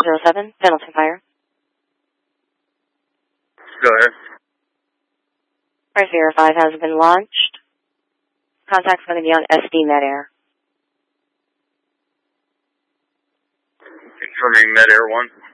7, Pendleton Fire. Go ahead. Fire Sierra 5 has been launched. Contact's going to be on SD Med-Air. Confirming Med-Air 1.